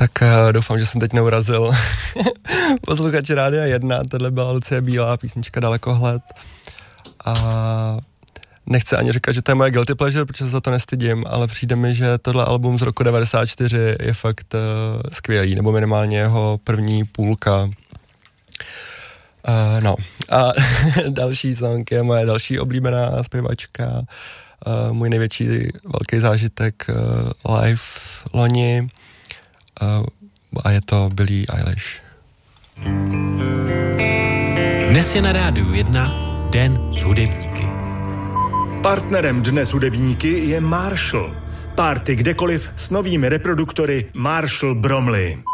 Tak doufám, že jsem teď neurazil posluchače Rádia 1. Tohle byla Lucie Bílá, písnička Dalekohled. A nechci ani říkat, že to je moje guilty pleasure, protože se za to nestydím, ale přijde mi, že tohle album z roku 94 je fakt skvělý, nebo minimálně jeho první půlka. No. A další song je moje další oblíbená zpěvačka, můj největší velký zážitek live loni, a je to Billie Eilish. Dnes je na Rádiu 1 Den s hudebníky. Partnerem Dne s hudebníky je Marshall. Party kdekoliv s novými reproduktory Marshall Bromley.